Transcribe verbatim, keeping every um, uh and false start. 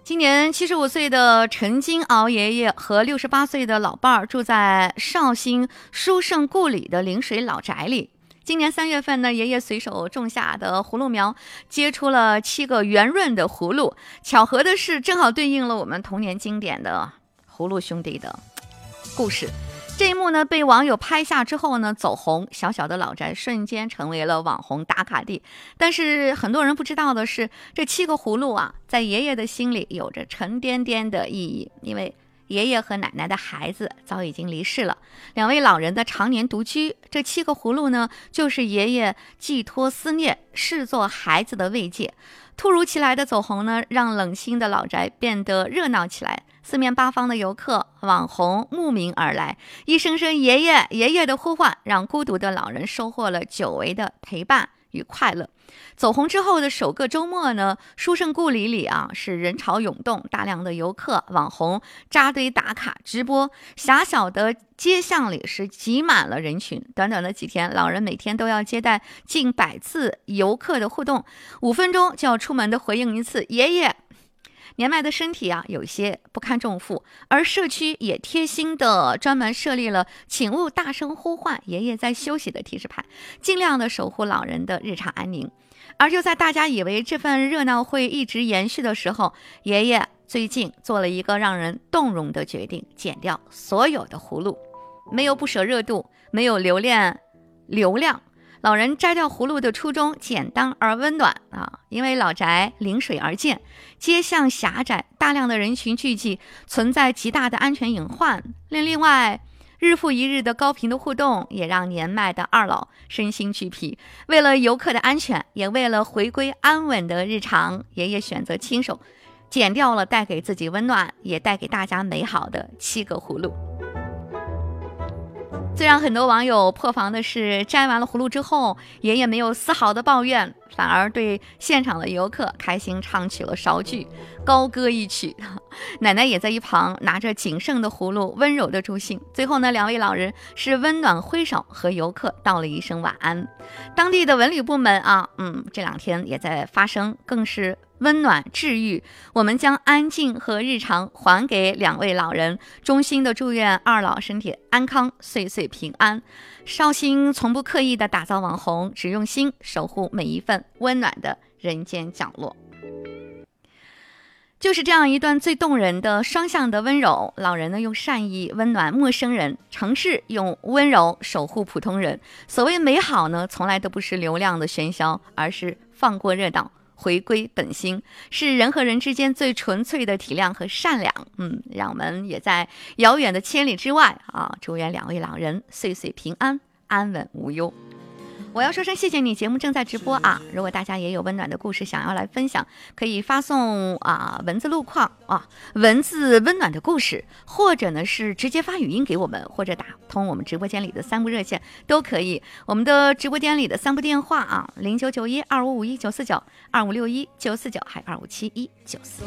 今年七十五岁的陈金鳌爷爷和六十八岁的老伴儿住在绍兴书圣故里的临水老宅里。今年三月份呢，爷爷随手种下的葫芦苗结出了七个圆润的葫芦。巧合的是，正好对应了我们童年经典的葫芦兄弟的故事。这一幕呢，被网友拍下之后呢，走红，小小的老宅瞬间成为了网红打卡地。但是很多人不知道的是，这七个葫芦啊，在爷爷的心里有着沉甸甸的意义，因为爷爷和奶奶的孩子早已经离世了，两位老人的常年独居，这七个葫芦呢，就是爷爷寄托思念，视作孩子的慰藉。突如其来的走红呢，让冷清的老宅变得热闹起来，四面八方的游客、网红慕名而来，一声声爷爷爷爷的呼唤，让孤独的老人收获了久违的陪伴与快乐。走红之后的首个周末呢，书圣故里里啊是人潮涌动，大量的游客、网红扎堆打卡直播，狭小的街巷里是挤满了人群。短短的几天，老人每天都要接待近百次游客的互动，五分钟就要出门的回应一次爷爷。年迈的身体啊，有些不堪重负，而社区也贴心的专门设立了请勿大声呼唤爷爷在休息的提示牌，尽量的守护老人的日常安宁。而就在大家以为这份热闹会一直延续的时候，爷爷最近做了一个让人动容的决定，剪掉所有的葫芦。没有不舍热度，没有留恋流量，老人摘掉葫芦的初衷简单而温暖啊！因为老宅临水而建，街巷狭窄，大量的人群聚集，存在极大的安全隐患。另外，日复一日的高频的互动，也让年迈的二老身心俱疲。为了游客的安全，也为了回归安稳的日常，爷爷选择亲手剪掉了带给自己温暖，也带给大家美好的七个葫芦。最让很多网友破防的是，摘完了葫芦之后，爷爷没有丝毫的抱怨，反而对现场的游客开心唱起了韶句，高歌一曲。奶奶也在一旁拿着仅剩的葫芦温柔的助兴。最后呢，两位老人是温暖挥手和游客道了一声晚安。当地的文旅部门啊，嗯，这两天也在发声，更是温暖治愈。我们将安静和日常还给两位老人，衷心的祝愿二老身体安康，岁岁平安。绍兴从不刻意的打造网红，只用心守护每一份温暖的人间角落。就是这样一段最动人的双向的温柔，老人呢用善意温暖陌生人，城市用温柔守护普通人。所谓美好呢，从来都不是流量的喧嚣，而是放过热闹，回归本心，是人和人之间最纯粹的体谅和善良。嗯，让我们也在遥远的千里之外啊，祝愿两位老人岁岁平安，安稳无忧。我要说声谢谢你，节目正在直播啊！如果大家也有温暖的故事想要来分享，可以发送啊文字路况啊文字温暖的故事，或者呢是直接发语音给我们，或者打通我们直播间里的三部热线都可以。我们的直播间里的三部电话啊，零九九一二五五一九四九、二五六一九四九，还有二五七一九四。